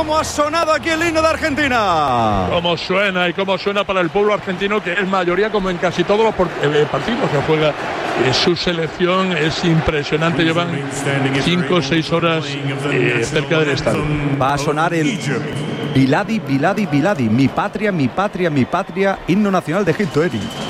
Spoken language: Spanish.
cómo ha sonado aquí el himno de Argentina. Cómo suena y cómo suena para el pueblo argentino, que es mayoría, como en casi todos los partidos que juega su selección. Es impresionante, llevan 5 o 6 horas cerca del estadio. Va a sonar el Biladi, Biladi, Biladi, mi patria, mi patria, mi patria, himno nacional de Egipto, Eri.